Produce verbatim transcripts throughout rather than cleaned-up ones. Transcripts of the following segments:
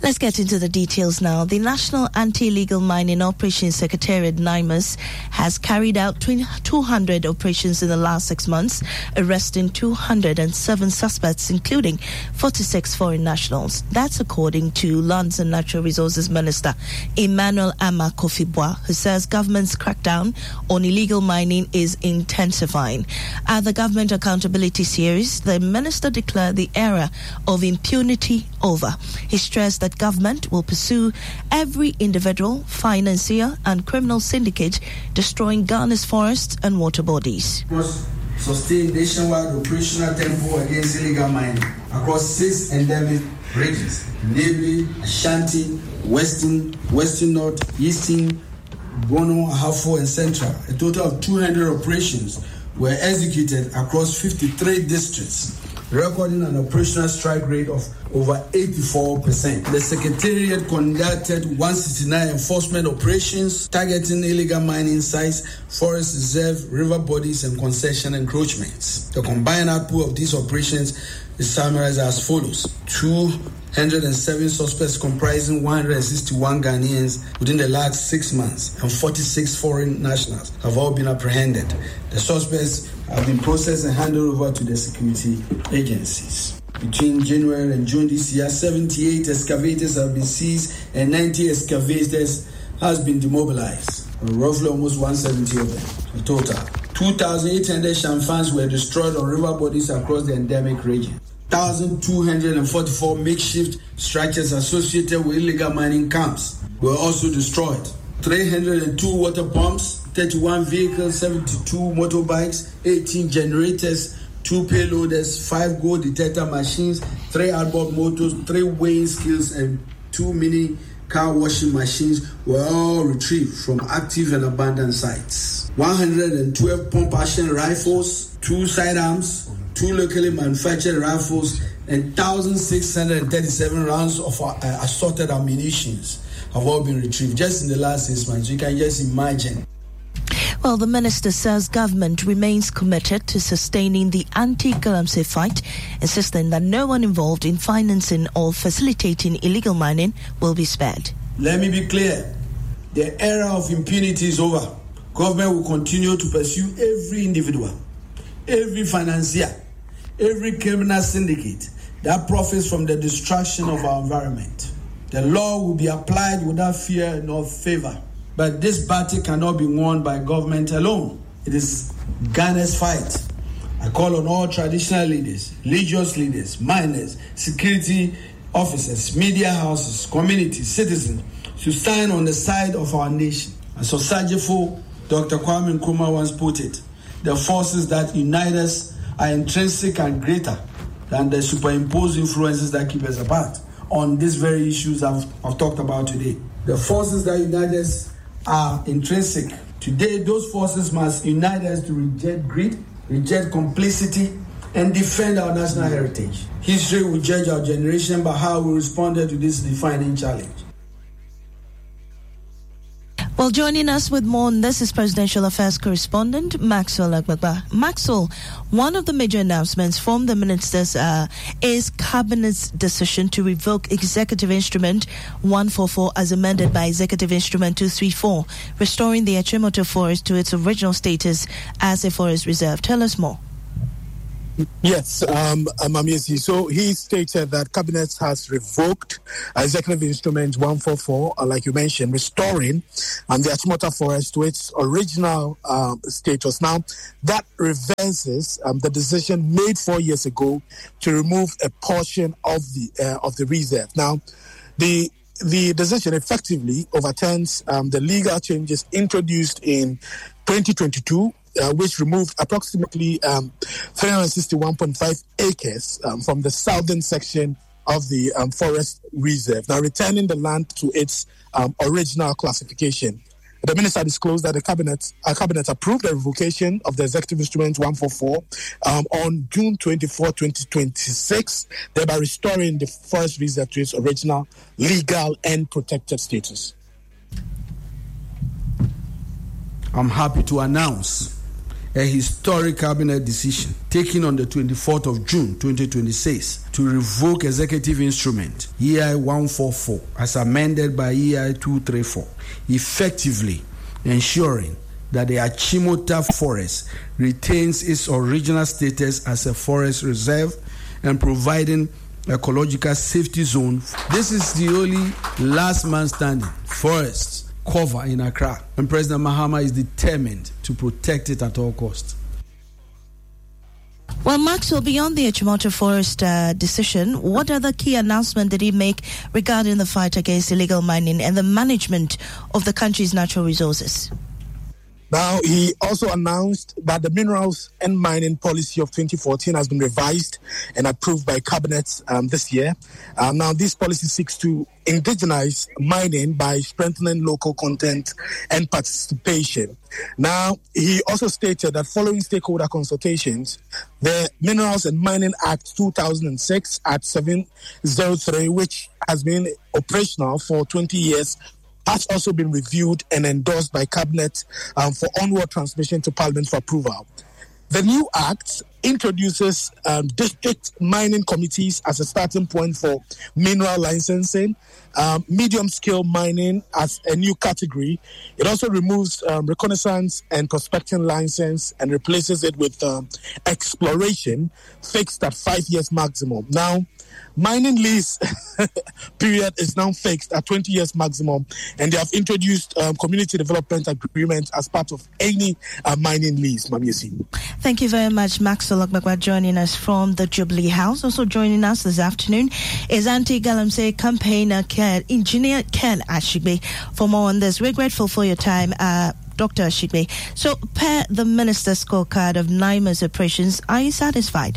Let's get into the details now. The National Anti-Illegal Mining Operations Secretariat, NIMOS, has carried out two hundred operations in the last six months, arresting two hundred seven suspects, including forty-six foreign nationals. That's according to Lands and Natural Resources Minister Emmanuel Ama Kofi-Bois, who says government's crackdown on illegal mining is intensifying. At the Government Accountability Series, the minister declared the era of impunity over. He stressed that government will pursue every individual, financier and criminal syndicate destroying Ghana's forests and water bodies. Sustain nationwide operational tempo against illegal mining across six endemic regions, namely Ashanti, Western, Western North, Eastern, Bono, Ahafo and Central. A total of two hundred operations were executed across fifty-three districts, recording an operational strike rate of over eighty-four percent. The Secretariat conducted one hundred sixty-nine enforcement operations targeting illegal mining sites, forest reserve, river bodies, and concession encroachments. The combined output of these operations is summarized as follows. two hundred seven suspects comprising one hundred sixty-one Ghanaians within the last six months and forty-six foreign nationals have all been apprehended. The suspects have been processed and handed over to the security agencies. Between January and June this year, seventy-eight excavators have been seized and ninety excavators has been demobilized. Roughly almost one hundred seventy of them in total. two thousand eight hundred shamfans were destroyed on river bodies across the endemic region. one thousand two hundred forty-four makeshift structures associated with illegal mining camps were also destroyed. three hundred two water pumps, thirty-one vehicles, seventy-two motorbikes, eighteen generators, two payloaders, five gold detector machines, three outboard motors, three weighing scales, and two mini car washing machines were all retrieved from active and abandoned sites. one hundred twelve pump action rifles, two sidearms, two locally manufactured rifles, and one thousand six hundred thirty-seven rounds of uh, assorted ammunition have all been retrieved just in the last six months. You can just imagine. Well, the minister says government remains committed to sustaining the anti-Galamsey fight, insisting that no one involved in financing or facilitating illegal mining will be spared. Let me be clear. The era of impunity is over. Government will continue to pursue every individual, every financier, every criminal syndicate that profits from the destruction of our environment. The law will be applied without fear nor favor. But this battle cannot be won by government alone. It is Ghana's fight. I call on all traditional leaders, religious leaders, miners, security officers, media houses, communities, citizens to stand on the side of our nation. As Osajifo, Doctor Kwame Nkrumah once put it, the forces that unite us are intrinsic and greater than the superimposed influences that keep us apart on these very issues I've, I've talked about today. The forces that unite us are intrinsic. Today, those forces must unite us to reject greed, reject complicity, and defend our national heritage. History will judge our generation by how we responded to this defining challenge. Well, joining us with more on this is Presidential Affairs Correspondent Maxwell Agbagba. Maxwell, one of the major announcements from the ministers uh, is Cabinet's decision to revoke Executive Instrument one forty-four as amended by Executive Instrument two thirty-four, restoring the Achimota Forest to its original status as a forest reserve. Tell us more. Yes, um, Mamiesi. So he stated that Cabinet has revoked Executive Instrument one forty-four, uh, like you mentioned, restoring um, the Achimota Forest to its original um, status. Now, that reverses um, the decision made four years ago to remove a portion of the uh, of the reserve. Now, the the decision effectively overturns um, the legal changes introduced in twenty twenty-two. Uh, which removed approximately um, three hundred sixty-one point five acres um, from the southern section of the um, forest reserve, now returning the land to its um, original classification. The minister disclosed that the cabinet, uh, cabinet approved the revocation of the Executive Instrument one forty-four um, on June twenty-fourth, twenty twenty-six, thereby restoring the forest reserve to its original legal and protected status. I'm happy to announce a historic cabinet decision taken on the twenty-fourth of June twenty twenty-six to revoke Executive Instrument E I one forty-four as amended by E I two thirty-four, effectively ensuring that the Achimota Forest retains its original status as a forest reserve and providing ecological safety zone. This is the only last man standing forest cover in Accra, and President Mahama is determined to protect it at all costs. Well, Maxwell, beyond the Achimota Forest uh, decision, what other key announcement did he make regarding the fight against illegal mining and the management of the country's natural resources? Now, he also announced that the minerals and mining policy of twenty fourteen has been revised and approved by Cabinet um, this year. Uh, now, this policy seeks to indigenize mining by strengthening local content and participation. Now, he also stated that following stakeholder consultations, the Minerals and Mining Act two thousand six at seven oh three, which has been operational for twenty years, has also been reviewed and endorsed by Cabinet um, for onward transmission to Parliament for approval. The new Act introduces um, district mining committees as a starting point for mineral licensing, um, medium-scale mining as a new category. It also removes um, reconnaissance and prospecting license and replaces it with um, exploration, fixed at five years maximum. Now, mining lease period is now fixed at twenty years maximum, and they have introduced um, community development agreement as part of any uh, mining lease. Mamiesi. Thank you very much, Maxwell Ogbagba, joining us from the Jubilee House. Also joining us this afternoon is Anti-Galamsey campaigner Ken, Engineer Ken Ashigbe. For more on this, we're grateful for your time, uh, Doctor Ashigbe. So, per the Minister's scorecard of NIMA's operations, are you satisfied?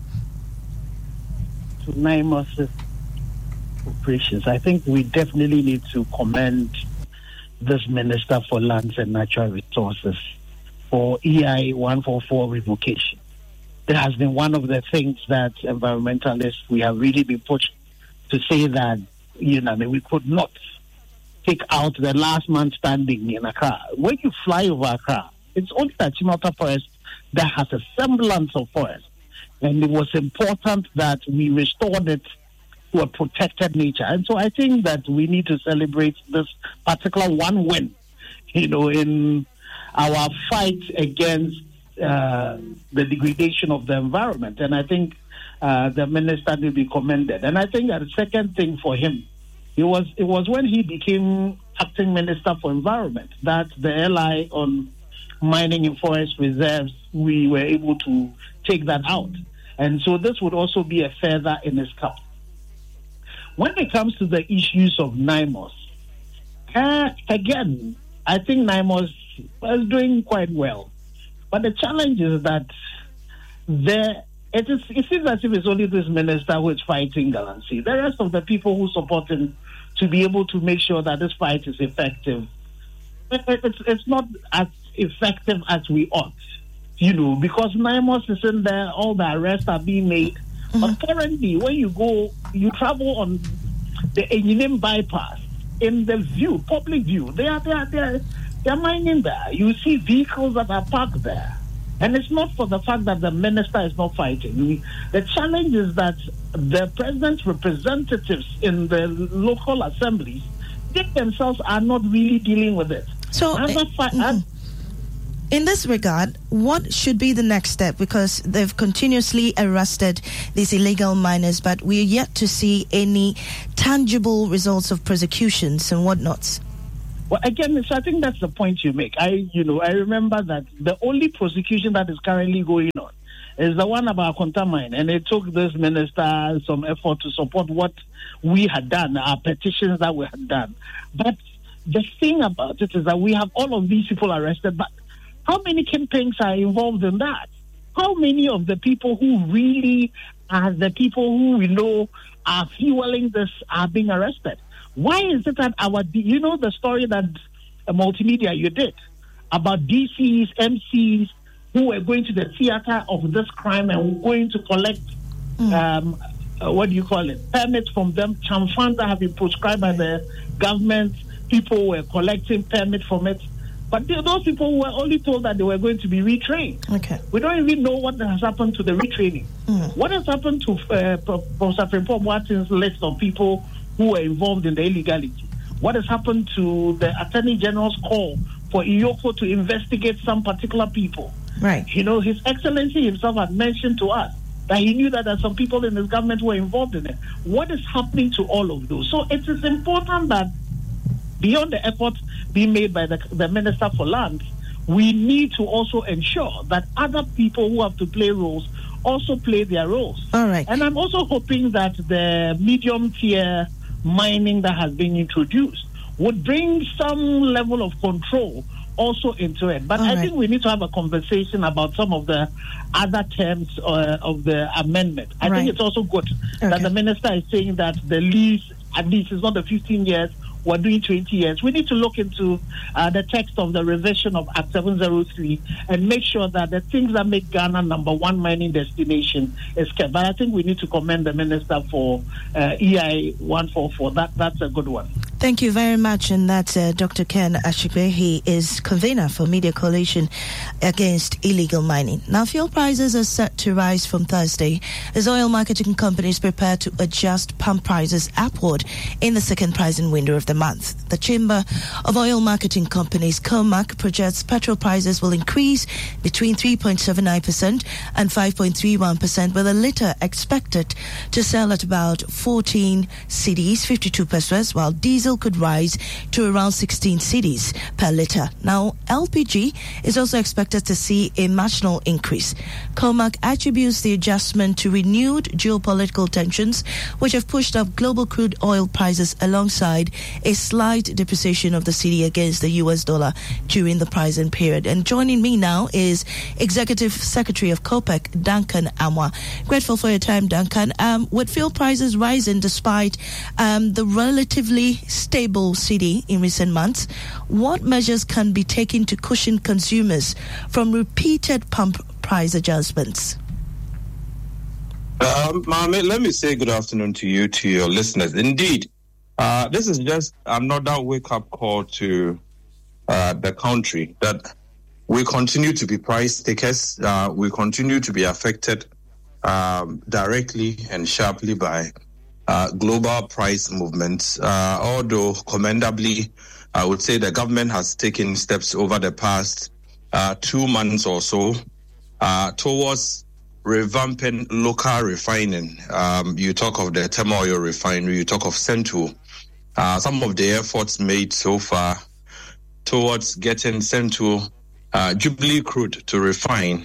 NIMA's operations, I think we definitely need to commend this Minister for Lands and Natural Resources for E I one forty-four revocation. That has been one of the things that environmentalists, we have really been pushed to say that, you know, I mean, we could not take out the last man standing in Accra. When you fly over Accra, it's only the Achimota Forest that has a semblance of forest. And it was important that we restored it to a protected nature. And so I think that we need to celebrate this particular one win, you know, in our fight against uh, the degradation of the environment. And I think uh, the minister will be commended. And I think that the second thing for him, it was it was when he became acting minister for environment that the L I on mining in forest reserves, we were able to take that out. And so this would also be a feather in his cap. When it comes to the issues of NIMOS, uh, again, I think NIMOS is doing quite well. But the challenge is that there, it, is, it seems as if it's only this minister who is fighting Galamsey. The rest of the people who support him to be able to make sure that this fight is effective, it, it, it's, it's not as effective as we ought. You know, because NIMOS is in there, all the arrests are being made. Mm-hmm. But currently, when you go, you travel on the Enyim bypass, in the view, public view, they are, they are, they are, they are mining there. You see vehicles that are parked there. And it's not for the fact that the minister is not fighting. The challenge is that the president's representatives in the local assemblies, they themselves are not really dealing with it. So, uh, fi- mm-hmm. in this regard, what should be the next step? Because they've continuously arrested these illegal miners, but we're yet to see any tangible results of prosecutions and whatnots. Well, again, so I think that's the point you make. I, you know, I remember that the only prosecution that is currently going on is the one about Akonta Mine, and it took this minister some effort to support what we had done, our petitions that we had done. But the thing about it is that we have all of these people arrested, but how many campaigns are involved in that? How many of the people who really are the people who we know are fueling this are being arrested? Why is it that our, you know, the story that uh, multimedia you did about D Cs, M Cs who were going to the theater of this crime and going to collect, mm. um, uh, what do you call it, permits from them, Chamfans that have been prescribed by the government, people were collecting permits from it. But those people were only told that they were going to be retrained. Okay. We don't even know what has happened to the retraining. Mm. What has happened to uh, Professor Frimpong Boateng's list of people who were involved in the illegality? What has happened to the Attorney General's call for Iyoko to investigate some particular people? Right. You know, His Excellency himself had mentioned to us that he knew that there are some people in his government who were involved in it. What is happening to all of those? So it is important that beyond the efforts being made by the, the Minister for Lands, we need to also ensure that other people who have to play roles also play their roles. All right. And I'm also hoping that the medium tier mining that has been introduced would bring some level of control also into it. But All I right. think we need to have a conversation about some of the other terms uh, of the amendment. I Right. think it's also good Okay. that the minister is saying that the lease, at least, is not the fifteen years, we're doing twenty years. We need to look into uh, the text of the revision of Act seven oh three and make sure that the things that make Ghana number one mining destination is kept. But I think we need to commend the minister for uh, E I one forty-four. That, that's a good one. Thank you very much. And that's uh, Doctor Ken Ashigbe. He is convener for Media Coalition Against Illegal Mining. Now, fuel prices are set to rise from Thursday as oil marketing companies prepare to adjust pump prices upward in the second pricing window of the month. The Chamber of Oil Marketing Companies, COMAC, projects petrol prices will increase between three point seven nine percent and five point three one percent, with a litre expected to sell at about fourteen cedis, fifty-two pesos, while diesel could rise to around sixteen cedis per litre. Now, L P G is also expected to see a marginal increase. COMAC attributes the adjustment to renewed geopolitical tensions, which have pushed up global crude oil prices alongside a slight depreciation of the cedi against the U S dollar during the pricing period. And joining me now is Executive Secretary of COPEC, Duncan Amwa. Grateful for your time, Duncan. Um, with fuel prices rising despite um, the relatively stable cedi in recent months, what measures can be taken to cushion consumers from repeated pump price adjustments? Um, Mohammed, let me say good afternoon to you, to your listeners. Indeed, uh, this is just another wake-up call to uh, the country that we continue to be price takers. Uh, we continue to be affected um, directly and sharply by uh, global price movements. Uh, although commendably, I would say the government has taken steps over the past uh, two months or so uh, towards revamping local refining. Um, you talk of the Tema Oil Refinery, you talk of Central. Uh, some of the efforts made so far towards getting Central uh, Jubilee crude to refine.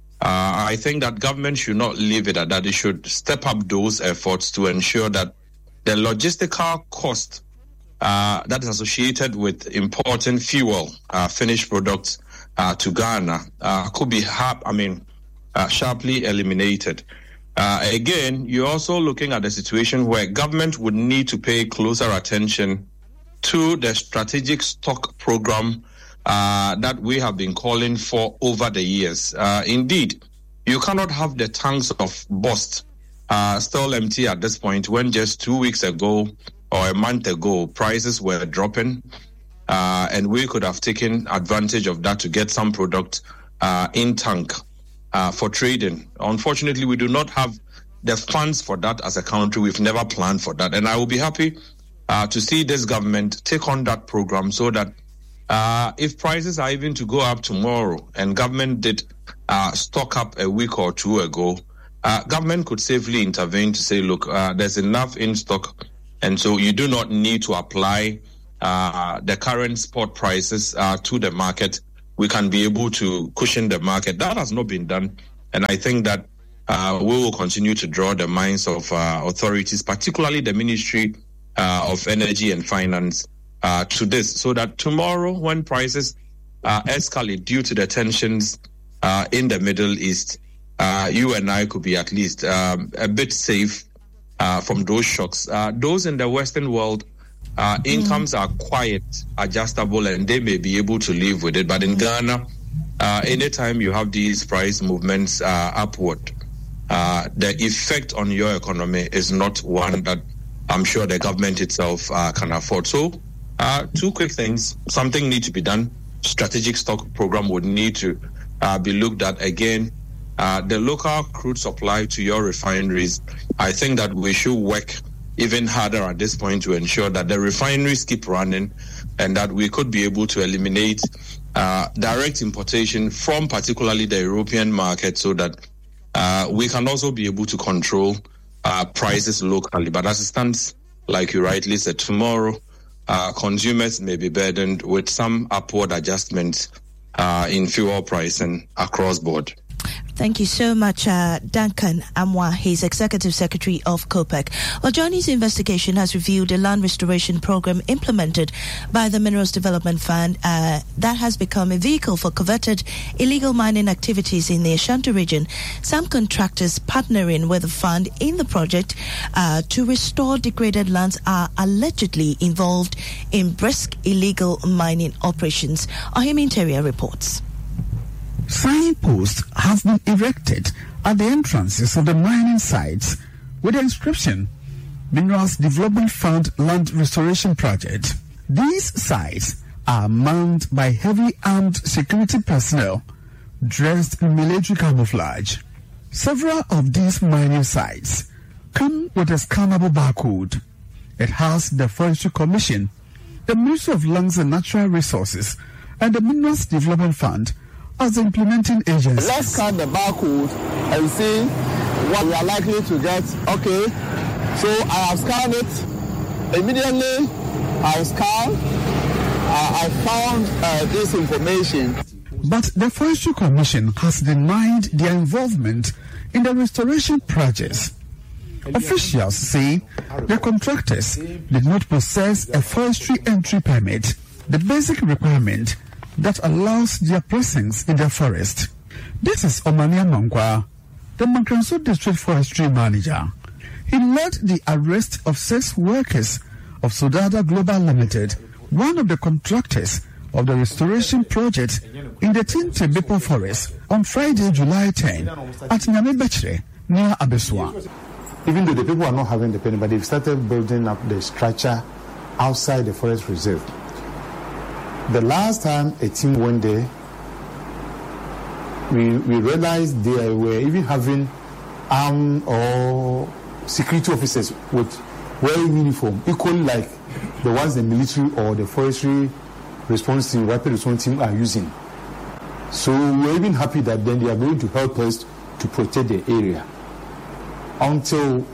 Uh, I think that government should not leave it at that. It should step up those efforts to ensure that the logistical cost uh, that is associated with importing fuel, uh, finished products uh, to Ghana uh, could be, ha- I mean, uh, sharply eliminated. Uh, again, you're also looking at a situation where government would need to pay closer attention to the strategic stock program uh, that we have been calling for over the years. Uh, indeed, you cannot have the tanks of Bost uh, still empty at this point when just two weeks ago or a month ago, prices were dropping, uh, and we could have taken advantage of that to get some product uh, in tank uh, for trading. Unfortunately, we do not have the funds for that as a country. We've never planned for that. And I will be happy uh, to see this government take on that program so that uh, if prices are even to go up tomorrow, and government did uh, stock up a week or two ago, uh, government could safely intervene to say, look, uh, there's enough in stock, and so you do not need to apply uh, the current spot prices uh, to the market. We can be able to cushion the market. That has not been done, and I think that uh, we will continue to draw the minds of uh, authorities, particularly the Ministry uh, of Energy and Finance, uh, to this, so that tomorrow, when prices uh, escalate due to the tensions uh, in the Middle East, uh, you and I could be at least um, a bit safe uh, from those shocks. Uh, those in the Western world, uh, mm. incomes are quite adjustable and they may be able to live with it. But in Ghana, uh, anytime you have these price movements uh, upward, uh, the effect on your economy is not one that I'm sure the government itself uh, can afford. So, uh, two quick things. Something needs to be done strategic stock program would need to uh, be looked at again. Uh, the local crude supply to your refineries, I think that we should work even harder at this point to ensure that the refineries keep running and that we could be able to eliminate uh, direct importation from particularly the European market, so that uh, we can also be able to control uh, prices locally. But as it stands, like you rightly said, tomorrow uh, consumers may be burdened with some upward adjustments uh, in fuel pricing across board. Thank you so much, uh, Duncan Amwa. He's Executive Secretary of COPEC. Well, Johnny's investigation has reviewed a land restoration program implemented by the Minerals Development Fund uh, that has become a vehicle for coveted illegal mining activities in the Ashanti region. Some contractors partnering with the fund in the project uh, to restore degraded lands are allegedly involved in brisk illegal mining operations. Ohim Interior reports. Signposts have been erected at the entrances of the mining sites with the inscription Minerals Development Fund Land Restoration Project. These sites are manned by heavily armed security personnel dressed in military camouflage. Several of these mining sites come with a scannable barcode. It has the Forestry Commission, the Ministry of Lands and Natural Resources, and the Minerals Development Fund as the implementing agencies. Let's scan the barcode and see what we are likely to get. Okay, so I have scanned it. Immediately, I scanned. Uh, I found uh, this information. But the Forestry Commission has denied their involvement in the restoration projects. Officials say the contractors did not possess a forestry entry permit, the basic requirement that allows their presence in the forest. This is Omania Mangwa, the Mankranso District Forestry Manager. He led the arrest of six workers of Sodada Global Limited, one of the contractors of the restoration project in the Tinte Bipo Forest, on Friday, July tenth, at Nyamebechre, near Abeswa. Even though the people are not having the permit, but they've started building up the structure outside the forest reserve. The last time a team went there, we, we realized they were even having armed or security officers with wearing uniform, equally like the ones the military or the forestry response team, rapid response team are using. So we're even happy that then they are going to help us to protect the area. Until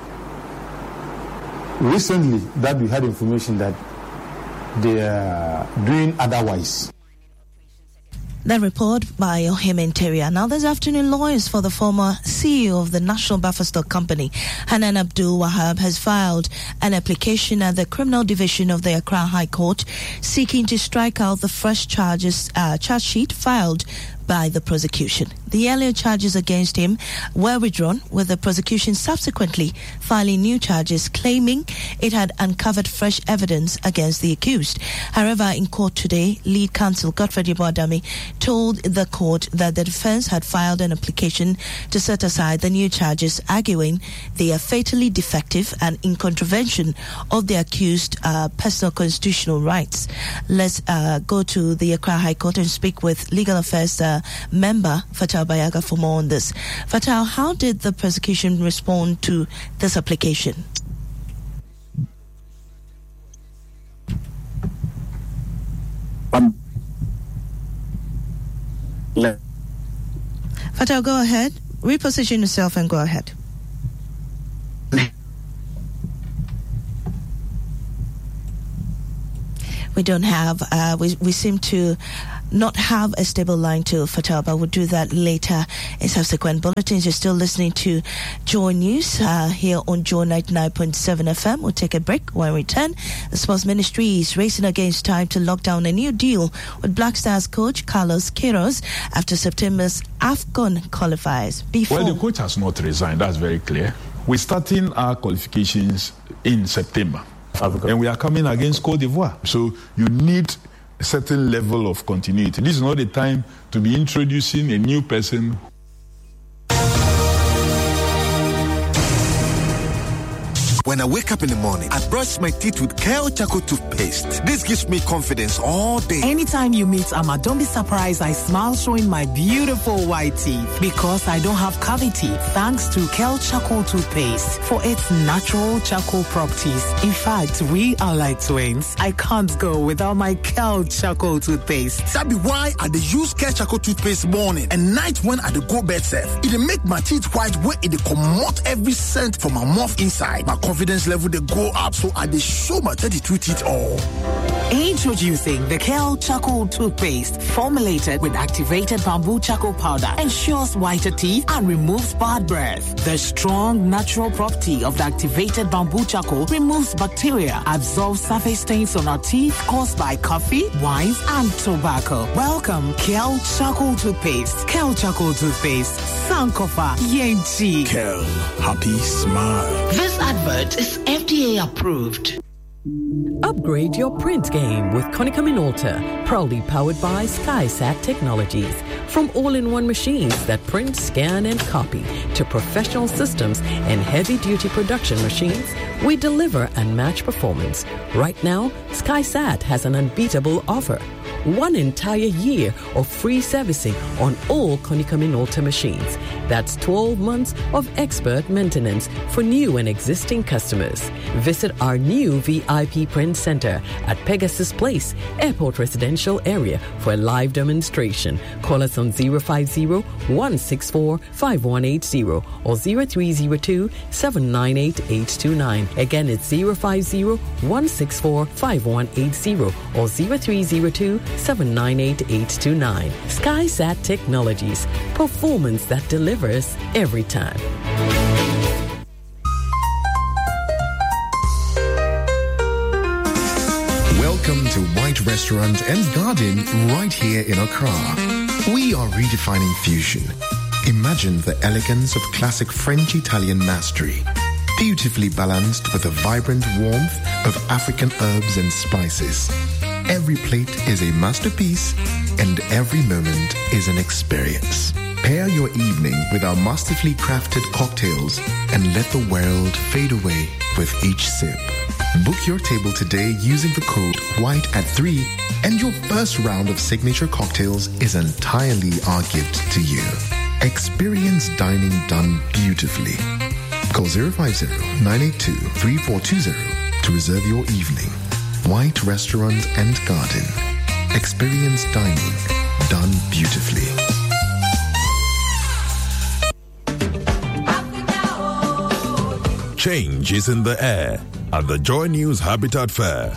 recently that we had information that they are doing otherwise. The report by Ohim Interior. Now this afternoon, lawyers for the former C E O of the National Buffer Stock Company, Hanan Abdul Wahab, has filed an application at the Criminal Division of the Accra High Court seeking to strike out the fresh charges uh, charge sheet filed by the prosecution. The earlier charges against him were withdrawn, with the prosecution subsequently filing new charges claiming it had uncovered fresh evidence against the accused. However, in court today, lead counsel Godfred Yeboadami told the court that the defense had filed an application to set aside the new charges, arguing they are fatally defective and in contravention of the accused uh, personal constitutional rights. Let's uh, go to the Accra High Court and speak with Legal Affairs uh, member Fatal Bayaga for more on this. Fatal, how did the prosecution respond to this application? Um, Fatal, go ahead. Reposition yourself and go ahead. We don't have, uh, we, we seem to not have a stable line to Fatal, but we'll do that later in subsequent bulletins. You're still listening to Joy News uh, here on Joy ninety-nine point seven F M. We'll take a break. When we return, the Sports Ministry is racing against time to lock down a new deal with Black Stars coach Carlos Queiroz after September's AFCON qualifiers. Before Well, the coach has not resigned, that's very clear. We're starting our qualifications in September. Africa. And we are coming against Cote d'Ivoire. So you need a certain level of continuity. This is not the time to be introducing a new person. When I wake up in the morning, I brush my teeth with Kale Charcoal toothpaste. This gives me confidence all day. Anytime you meet Amma, don't be surprised I smile showing my beautiful white teeth because I don't have cavity thanks to Kale Charcoal toothpaste for its natural charcoal properties. In fact, we are like twins. I can't go without my Kale Charcoal toothpaste. That be why I dey use Kale Charcoal toothpaste morning and night when I dey go bed safe. It dey make my teeth white where it dey comot every scent from my mouth inside. My confidence level they go up, so I dey show my thirty-two teeth all. Introducing the Kale Charcoal toothpaste, formulated with activated bamboo charcoal powder, ensures whiter teeth and removes bad breath. The strong natural property of the activated bamboo charcoal removes bacteria, absorbs surface stains on our teeth caused by coffee, wines, and tobacco. Welcome, Kale Charcoal toothpaste. Kale Charcoal toothpaste, Sankofa Yenchi. Kale, happy smile. This advert is F D A approved. Upgrade your print game with Konica Minolta, proudly powered by SkySat Technologies. From all-in-one machines that print, scan, and copy to professional systems and heavy-duty production machines, we deliver unmatched performance. Right now, SkySat has an unbeatable offer. One entire year of free servicing on all Konica Minolta machines. That's twelve months of expert maintenance for new and existing customers. Visit our new V I P Print Center at Pegasus Place, Airport Residential Area for a live demonstration. Call us on zero five zero, one six four, five one eight zero or zero three zero two, seven nine eight, eight two nine. Again, it's zero five zero, one six four, five one eight zero or zero three zero two, seven nine eight, eight two nine. SkySat Technologies. Performance that delivers every time. Welcome to White Restaurant and Garden right here in Accra. We are redefining fusion. Imagine the elegance of classic French-Italian mastery, beautifully balanced with the vibrant warmth of African herbs and spices. Every plate is a masterpiece and every moment is an experience. Pair your evening with our masterfully crafted cocktails and let the world fade away with each sip. Book your table today using the code white at three and your first round of signature cocktails is entirely our gift to you. Experience dining done beautifully. Call zero five zero, nine eight two, three four two zero to reserve your evening. White Restaurant and Garden. Experience dining done beautifully. Change is in the air at the Joy News Habitat Fair.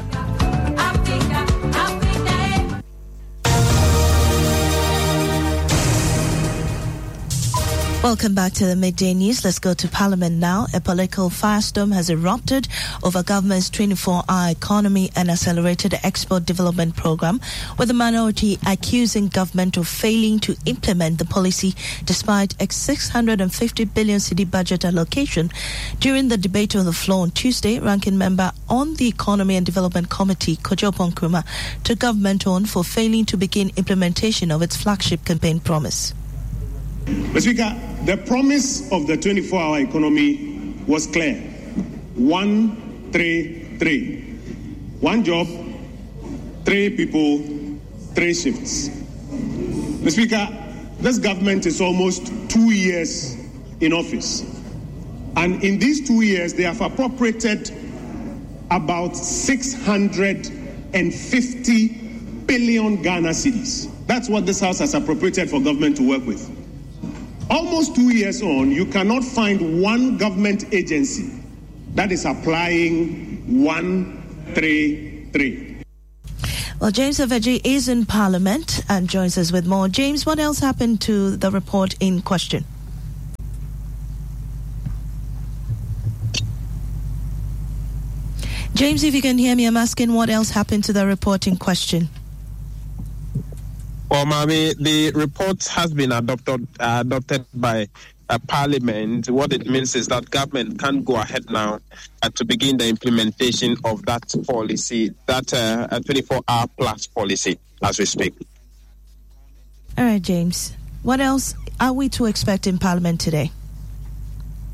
Welcome back to the Midday News. Let's go to Parliament now. A political firestorm has erupted over government's twenty-four hour economy and accelerated export development program, with the minority accusing government of failing to implement the policy despite a six hundred fifty billion cedi budget allocation. During the debate on the floor on Tuesday, ranking member on the Economy and Development Committee, Kojo Nkrumah, took government on for failing to begin implementation of its flagship campaign promise. Mister Speaker, the promise of the twenty-four hour economy was clear. One, three, three. One job, three people, three shifts. Mister Speaker, this government is almost two years in office. And in these two years, they have appropriated about six hundred fifty billion Ghana cedis. That's what this House has appropriated for government to work with. Almost two years on, you cannot find one government agency that is applying one, three, three. Well, James Aveji is in Parliament and joins us with more. James, what else happened to the report in question? James, if you can hear me, I'm asking what else happened to the report in question. Well, Mami, the report has been adopted uh, adopted by uh, Parliament. What it means is that government can go ahead now uh, to begin the implementation of that policy, that uh, twenty-four hour plus policy, as we speak. All right, James. What else are we to expect in Parliament today?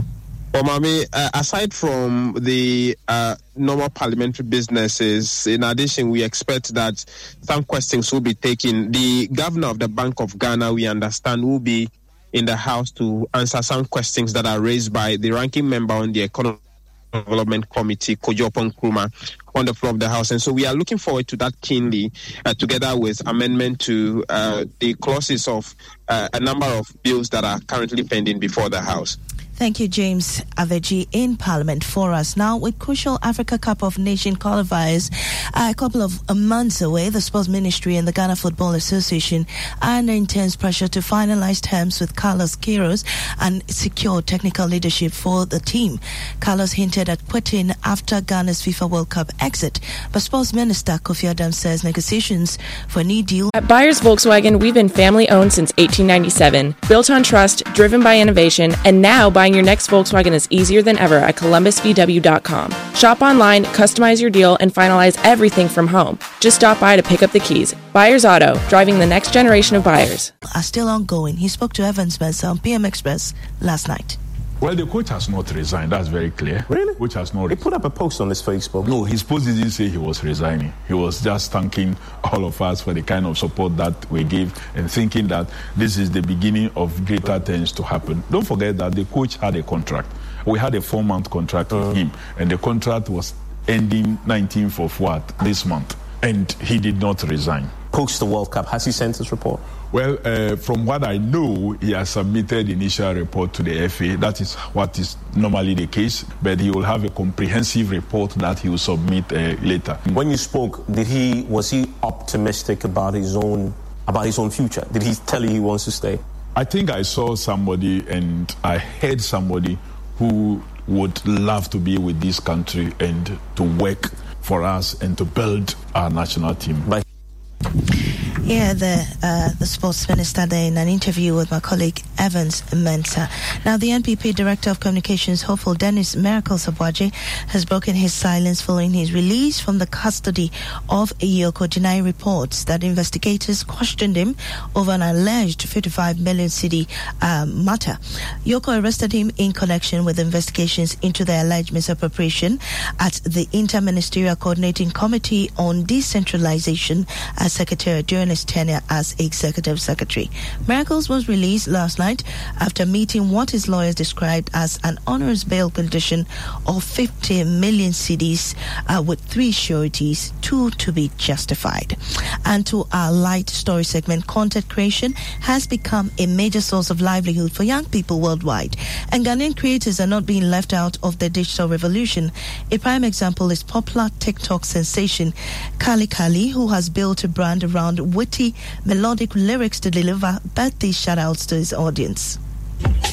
Well, Mami, uh, aside from the uh, normal parliamentary businesses, in addition, we expect that some questions will be taken. The governor of the Bank of Ghana, we understand, will be in the House to answer some questions that are raised by the ranking member on the Economic Development Committee, Kojo Nkrumah, on the floor of the House. And so we are looking forward to that keenly, uh, together with amendment to uh, the clauses of uh, a number of bills that are currently pending before the House. Thank you, James Aveji, in Parliament for us. Now, with crucial Africa Cup of Nations qualifiers uh, a couple of uh, months away, the Sports Ministry and the Ghana Football Association are under intense pressure to finalize terms with Carlos Queiroz and secure technical leadership for the team. Carlos hinted at quitting after Ghana's FIFA World Cup exit, but Sports Minister Kofi Adams says negotiations for a new deal. At Buyers Volkswagen, we've been family-owned since eighteen ninety-seven, built on trust, driven by innovation, and now buying your next Volkswagen is easier than ever at columbus v w dot com. Shop online, customize your deal, and finalize everything from home. Just stop by to pick up the keys. Buyers Auto, driving the next generation of buyers. Are still ongoing. He spoke to Evans Mensah on P M Express last night. Well, the coach has not resigned. That's very clear. Really? Coach has not. He put up a post on his Facebook. No, his post didn't say he was resigning. He was just thanking all of us for the kind of support that we gave and thinking that this is the beginning of greater things to happen. Don't forget that the coach had a contract. We had a four-month contract with uh. him, and the contract was ending nineteenth of what? This month. And he did not resign. Post the World Cup, has he sent his report? Well, uh, from what I know, he has submitted the initial report to the F A. That is what is normally the case, but he will have a comprehensive report that he will submit uh, later. When you spoke, did he was he optimistic about his own about his own future? Did he tell you he wants to stay? I think I saw somebody and I heard somebody who would love to be with this country and to work for us and to build our national team. But Yeah, the uh, the sports minister there in an interview with my colleague Evans Mensah. Now, the N P P Director of Communications, hopeful Dennis Miracles Abwaje, has broken his silence following his release from the custody of Yoko, denying reports that investigators questioned him over an alleged fifty-five million cedi um, matter. Yoko arrested him in connection with investigations into the alleged misappropriation at the Inter-Ministerial Coordinating Committee on Decentralization as Secretary during his tenure as Executive Secretary. Miracles was released last night after meeting what his lawyers described as an onerous bail condition of fifty million cedis uh, with three sureties, two to be justified. And to our light story segment, content creation has become a major source of livelihood for young people worldwide, and Ghanaian creators are not being left out of the digital revolution. A prime example is popular TikTok sensation Kali Kali, who has built a brand around witty melodic lyrics to deliver birthday shout-outs to his audience.